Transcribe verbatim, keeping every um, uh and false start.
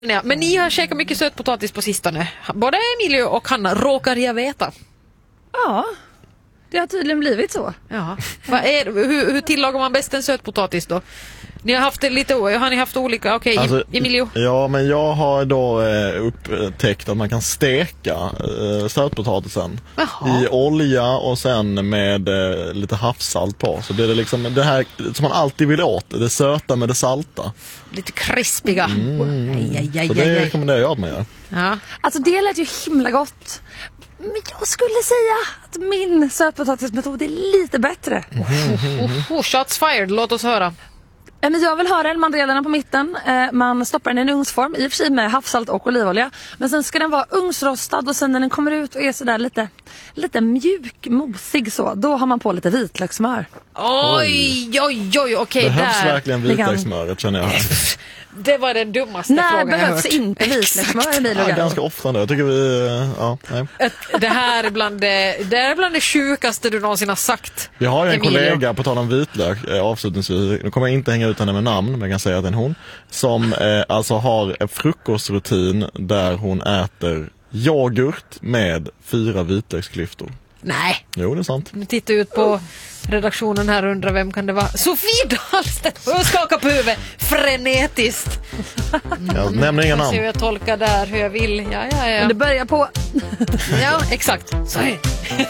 Ja, men ni har käkat mycket sötpotatis på sistone. Både Emilio och Hanna, råkar jag veta. Ja, det har tydligen blivit så. Ja. Vad är, hur, hur tillagar man bäst en sötpotatis då? Ni har haft det lite, har ni haft olika? Okej, okay, alltså, Emilio? Ja, men jag har då eh, upptäckt att man kan steka eh, sötpotatisen i olja och sen med eh, lite havssalt på. Så blir det liksom det här som man alltid vill åt, det söta med det salta. Lite krispiga. Mm. Aj, aj, aj, så det aj, aj. rekommenderar jag att man gör. Ja. Alltså det lät ju himla gott. Men jag skulle säga att min sötpotatismetod är lite bättre. Mm. Oh, oh, oh, shots fired, låt oss höra. Men jag vill ha den, man delar den på mitten, man stoppar den i en ugnsform, i och för sig med havssalt och olivolja. Men sen ska den vara ugnsrostad och sen när den kommer ut och är sådär lite, lite mjuk, mosig så, då har man på lite vitlökssmör. Oj, oj, oj, okej, behövs där. verkligen vitlökssmöret, känner jag. Det var den dummaste När frågan jag hört. behövs inte vitlökssmör, Emilio? Ja, ganska ofta nu. Jag tycker vi, ja, nej. Det här är bland det, det är bland det sjukaste du någonsin har sagt. Vi har ju en Emilio. kollega, på tal om vitlök, eh, avslutningsvis, nu kommer jag inte hänga ut henne med namn, men jag kan säga att det är en hon, som eh, alltså har en frukostrutin där hon äter yoghurt med fyra vitlöksklyftor. Nej. Jo, det är sant. Nu tittar ut på redaktionen här och undrar vem kan det vara. Sofie Dahlstedt, hon skakar på huvudet frenetiskt. Jag nämner inga Jag ser namn. hur jag tolkar där, hur jag vill. Ja, ja, ja. Men det börjar på. Ja, exakt. Så är det.